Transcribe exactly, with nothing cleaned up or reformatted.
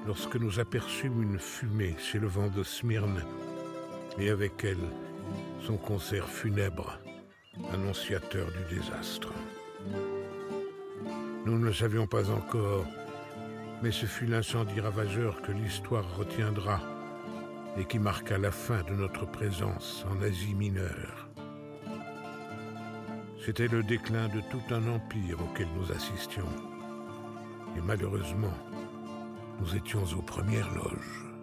lorsque nous aperçûmes une fumée s'élevant de Smyrne, et avec elle son concert funèbre, annonciateur du désastre. Nous ne le savions pas encore, mais ce fut l'incendie ravageur que l'histoire retiendra et qui marqua la fin de notre présence en Asie mineure. C'était le déclin de tout un empire auquel nous assistions. Et malheureusement, nous étions aux premières loges.